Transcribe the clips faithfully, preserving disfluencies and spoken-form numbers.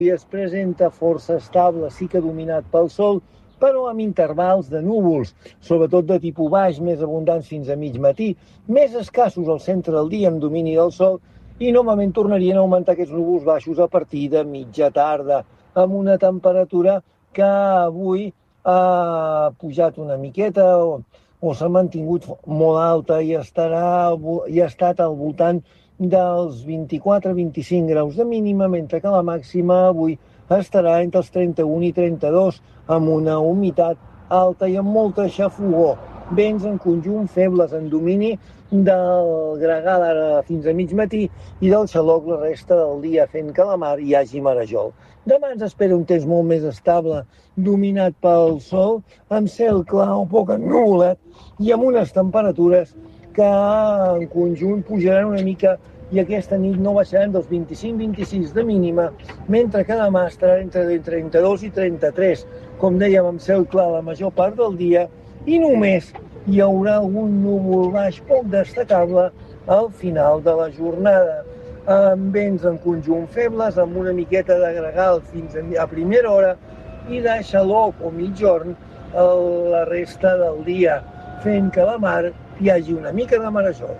es presenta força estable, sí que dominat pel sol, però amb intervals de núvols, sobretot de tipus baix, més abundants fins a mig matí, més escassos al centre del dia amb domini del sol, i normalment tornarien a augmentar aquests núvols baixos a partir de mitja tarda, amb una temperatura que avui ha pujat una miqueta o, o s'ha mantingut molt alta i estarà i ha estat al voltant dels vint-i-quatre a vint-i-cinc graus de mínima, mentre que la màxima avui estarà entre els trenta-un i trenta-dos, amb una humitat alta i amb molta xafogor. Vents en conjunt febles en domini del gregal ara fins a mig matí i del xaloc la resta del dia, fent que a la mar hi hagi marejol. Demà ens espera un temps molt més estable, dominat pel sol, amb cel clar o poc ennuvolat i amb unes temperatures que en conjunt pujaran una mica i aquesta nit no baixaran dels vint-i-cinc a vint-i-sis de mínima, mentre que demà estarà entre trenta-dos i trenta-tres, com dèiem, amb cel clar la major part del dia, i només hi haurà algun núvol baix poc destacable al final de la jornada, amb vents en conjunt febles, amb una miqueta de gregal fins a primera hora i de xaloc o mitjorn a la resta del dia, fent que a la mar hi hagi una mica de marejol.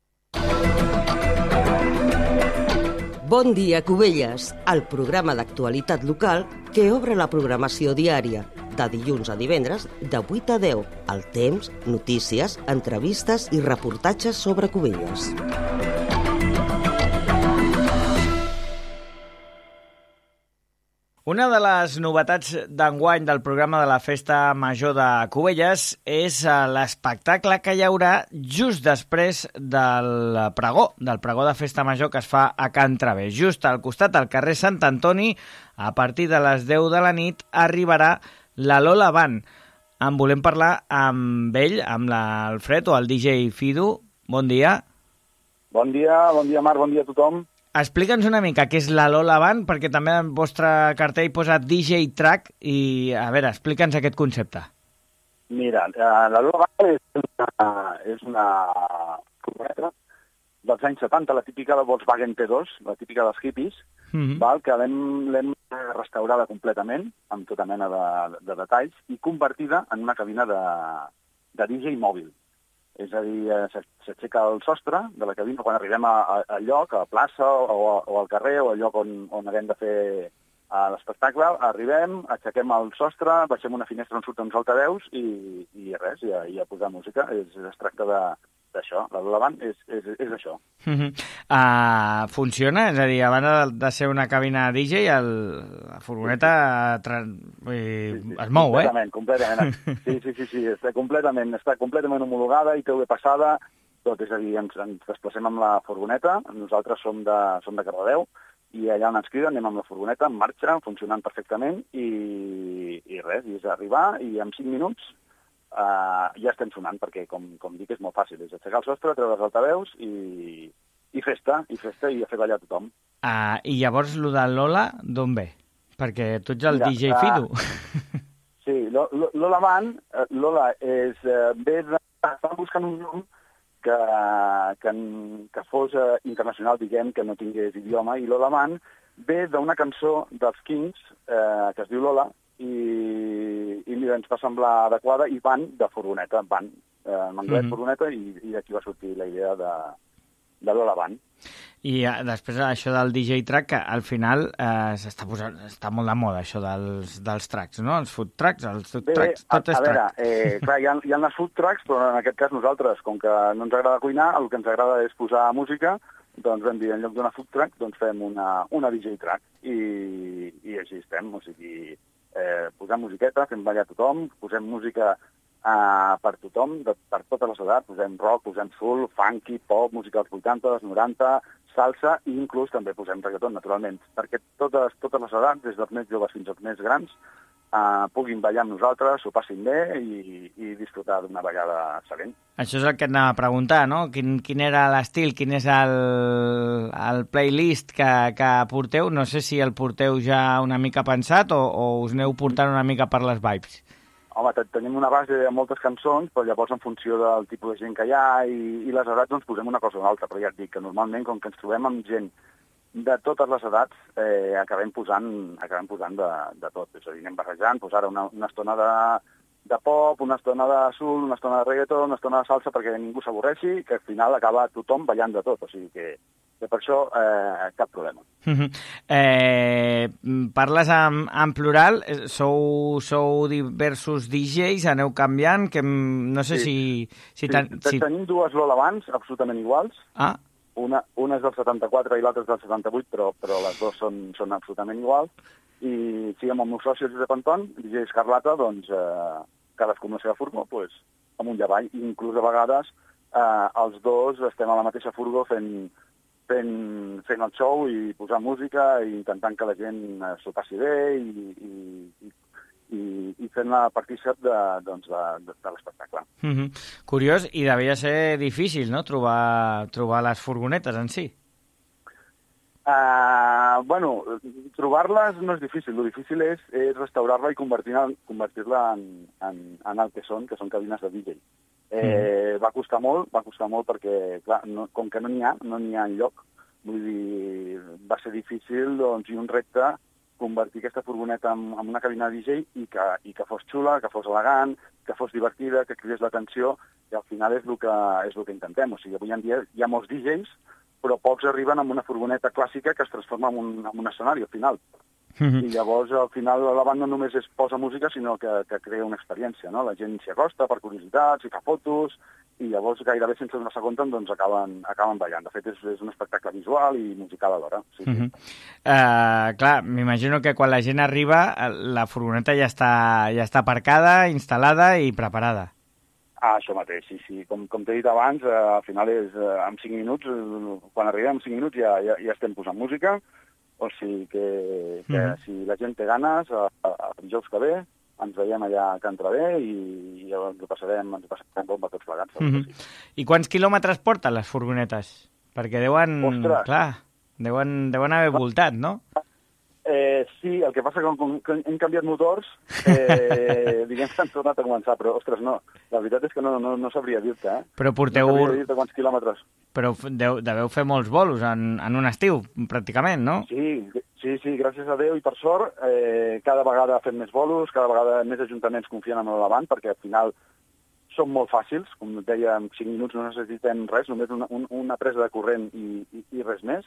Bon dia, Cubelles, el programa d'actualitat local que obre la programació diària, de dilluns a divendres, de vuit a deu, el temps, notícies, entrevistes i reportatges sobre Cubelles. Una de les novetats d'enguany del programa de la Festa Major de Cubelles és l'espectacle que hi haurà just després del pregó, del pregó de Festa Major que es fa a Can Traver. Just al costat, al carrer Sant Antoni, a partir de les deu de la nit, arribarà la Lola Band. En volem parlar amb ell, amb l'Alfred o el D J Fido. Bon dia. Bon dia, bon dia Marc, bon dia a tothom. Explica'ns una mica què és la Lola Band, perquè també en el vostre cartell posa D J Track i, a veure, explica'ns aquest concepte. Mira, la Lola Band és una, és una furgoneta dels anys setanta, la típica de Volkswagen T dos, la típica dels hippies, mm-hmm. val, que l'hem restaurada completament, amb tota mena de, de detalls, i convertida en una cabina de, de D J mòbil. És a dir, s'aixeca el sostre de la cabina quan arribem al lloc, a la plaça o, o al carrer o al lloc on, on haguem de fer l'espectacle. Arribem, aixequem el sostre, baixem una finestra on surten uns altaveus i, i res, i a, i a posar música. És, es tracta d'això. La Lola Band és, és, és això. Uh-huh. uh, funciona? És a dir, a banda de ser una cabina D J, el, la furgoneta tra... eh, sí, sí, es mou, completament, eh? Completament, sí, sí, sí, sí, està completament, està completament homologada i té bé passada, tot, és a dir, ens, ens desplacem amb la furgoneta, nosaltres som de, som de Cardedeu, i allà on ens criden anem amb la furgoneta, en marxa, funcionant perfectament, i, i res, i és arribar, i en cinc minuts Uh, ja estem sonant, perquè, com, com dic, és molt fàcil. És aixecar el sostre, treure els altaveus i, i festa, i festa i fer ballar tothom. Uh, I llavors, lo de Lola, d'on ve? Perquè tu ets el Mira, D J Fido. Uh, sí, Lola Band, Lola és... Uh, ve de... Estàvem buscant un nom que, que, que fos uh, internacional, diguem, que no tingués idioma, i Lola Band ve d'una cançó dels Kings, uh, que es diu Lola, i, i mira, ens va semblar adequada, i van de furgoneta, van, eh, en anglès mm-hmm. furgoneta, i, i d'aquí va sortir la idea de, de Lola Band. I eh, després això del D J track, que al final eh, s'està posant, està molt de moda, això dels, dels tracks, no? Els food tracks, els food Bé, tracks, tot a, és a veure, track. Eh, clar, hi ha, hi ha les food tracks, però en aquest cas nosaltres, com que no ens agrada cuinar, el que ens agrada és posar música, doncs vam dir, en lloc d'una food track, doncs fem una, una D J track, i, i així estem, o sigui... Eh, posem musiqueta, fem ballar tothom, posem música eh, per tothom, de, per totes les edats, posem rock, posem soul, funky, pop, música dels vuitanta, dels noranta, salsa, i inclús també posem reggaeton, naturalment, perquè totes, totes les edats, des dels més joves fins als més grans, eh, puguin ballar amb nosaltres, s'ho passin bé i, i disfrutar d'una ballada excel·lent. Això és el que et anava a preguntar, no? Quin, quin era l'estil, quin és el, el playlist que, que porteu? No sé si el porteu ja una mica pensat o, o us aneu portant una mica per les vibes. Home, tenim una base de moltes cançons, però llavors en funció del tipus de gent que hi ha i, i les edats doncs posem una cosa o una altra, però ja et dic que normalment com que ens trobem amb gent de totes les edats eh, acabem posant, acabem posant de, de tot. És a dir, anem barrejant, doncs ara una, una estona de, de pop, una estona de soul, una estona de reggaeton, una estona de salsa, perquè ningú s'avorreixi, que al final acaba tothom ballant de tot. O sigui que, que per això eh, cap problema. Uh-huh. eh, parles en, en plural, sou, sou diversos D Js, aneu canviant, que no sé sí. si... si, sí. Tan, si... Tenim dues Lola Bands absolutament iguals. Ah. Una, una és del setanta-quatre i l'altra és del setanta-vuit, però, però les dues són, són absolutament iguals. I sí, amb el meu soci de Panton, D J Escarlata, doncs eh, cadascú amb la seva furgo, doncs, amunt i avall. Inclús a vegades eh, els dos estem a la mateixa furgo fent, fent, fent el show i posant música i intentant que la gent eh, s'ho passi bé i, i, i i, i fent-la partícip de, doncs, de, de, de l'espectacle. Mm-hmm. Curiós, i devia ser difícil, no?, trobar, trobar les furgonetes en si. Uh, bueno, trobar-les no és difícil. El difícil és, és restaurar-la i convertir-la convertir en, en, en el que són, que són cabines de D J. Eh, mm. Va costar molt, va costar molt perquè, clar, no, com que no n'hi ha, no n'hi ha enlloc, vull dir, va ser difícil, doncs, i un repte convertir aquesta furgoneta en, en una cabina de D J i que, i que fos xula, que fos elegant, que fos divertida, que cridés l'atenció, i al final és el que, és el que intentem. O sigui, avui en dia hi ha molts D Js, però pocs arriben amb una furgoneta clàssica que es transforma en un, en un escenari al final. Mm-hmm. I llavors, al final, la banda no només es posa música, sinó que, que crea una experiència, no? La gent s'hi acosta per curiositat, s'hi fa fotos, i llavors gairebé sense donar-se compte doncs acaben, acaben ballant. De fet, és, és un espectacle visual i musical alhora. Sí, mm-hmm. sí. Uh, clar, m'imagino que quan la gent arriba, la furgoneta ja està, ja està aparcada, instal·lada i preparada. Ah, això mateix, sí, sí. Com, com t'he dit abans, eh, al final és eh, en cinc minuts, eh, quan arribem en cinc minuts ja, ja, ja estem posant música, o sigui que, que mm. si la gent té ganes, el dijous que ve, ens veiem allà a Can Traver i, i ens ho passarem, ens ho passarem bomba tots plegats. Mm-hmm. Sí. I quants quilòmetres porten les furgonetes? Perquè deuen, Ostres. clar, deuen, deuen haver voltat, no? Eh, sí, el que passa que com que hem canviat motors, eh, diguem que han tornat a començar, però, ostres, no, la veritat és que no, no, no sabria dir-te, eh? Però porteu... No sabria dir-te quants quilòmetres. Però deu, deveu fer molts bolos en, en un estiu, pràcticament, no? Sí, sí, sí, gràcies a Déu i per sort, eh, cada vegada fem més bolos, cada vegada més ajuntaments confien en l'Avant, perquè al final són molt fàcils, com et deia, en cinc minuts no necessitem res, només una, un, una presa de corrent i, i, i res més,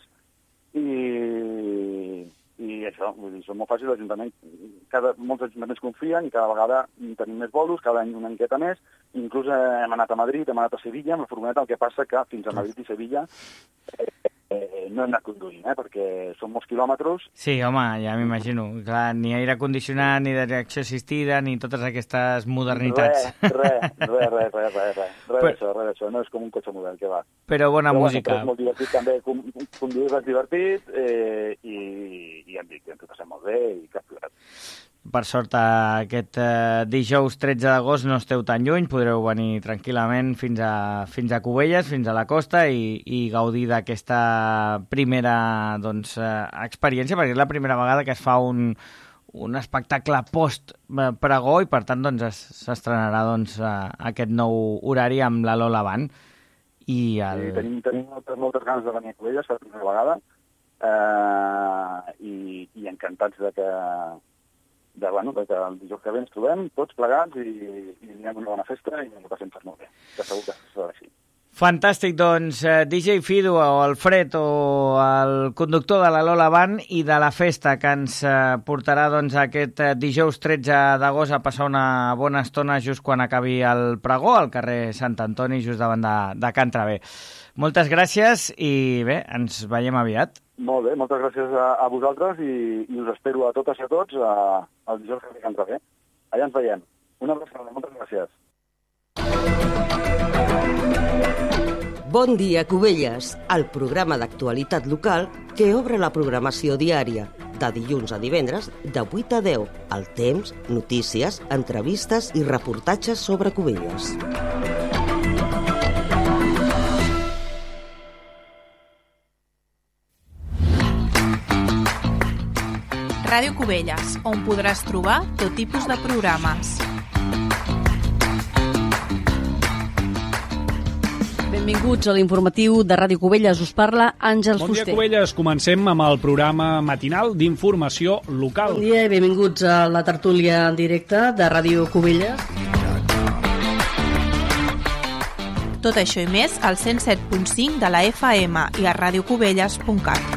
i... I això, vull dir, són molt fàcils, l'Ajuntament, cada, molts ajuntaments confien i cada vegada tenim més bolos, cada any una miqueta més, inclús hem anat a Madrid, hem anat a Sevilla amb la furgoneta, el que passa que fins a Madrid i Sevilla eh, eh, no hem anat conduint, eh, perquè són molts quilòmetres. Sí, home, ja m'imagino. Clar, ni aire condicionat, ni direcció assistida, ni totes aquestes modernitats. Res, res, res, res, res, res, res, res d'això, res d'això, no és com un cotxe model, que va. Però bona però, música. Bueno, és molt divertit també, conduir és divertit, eh, i, i em dic que ens ho passem molt bé i cap problema. Per sort, aquest eh, dijous tretze d'agost no esteu tan lluny, podreu venir tranquil·lament fins a, fins a Cubelles, fins a la costa i, i gaudir d'aquesta primera doncs, eh, experiència, perquè és la primera vegada que es fa un, un espectacle post-pregó i per tant doncs, s'estrenarà doncs, aquest nou horari amb la Lola Band. I el... sí, tenim, tenim moltes, moltes ganes de venir a Cubelles per primera vegada eh, i, i encantats de que de, bueno, de que el dijous que ve ens trobem tots plegats i, i anem una bona festa i ens ho passem molt bé, que segur que serà així. Fantàstic, doncs, D J Fido, o el Fred, o el conductor de la Lola Band i de la festa que ens portarà doncs, aquest dijous tretze d'agost a passar una bona estona just quan acabi el pregó al carrer Sant Antoni, just davant de, de Can Traver. Moltes gràcies i bé, ens veiem aviat. Molt bé, moltes gràcies a, a vosaltres i, i us espero a totes i a tots a, al dijous que ve Can Traver. Allà ens veiem. Una abraçada, moltes gràcies. Bon dia, Cubelles, el programa d'actualitat local que obre la programació diària, de dilluns a divendres, de vuit a deu, al temps, notícies, entrevistes i reportatges sobre Cubelles. Ràdio Cubelles, on podràs trobar tot tipus de programes. Benvinguts a l'informatiu de Ràdio Cubelles. Us parla Àngels Bon dia, Fuster. Cubelles. Comencem amb el programa matinal d'informació local. Bon dia i benvinguts a la tertúlia en directe de Ràdio Cubelles. Tot això i més al cent set punt cinc de la F M i a radiocubelles punt cat.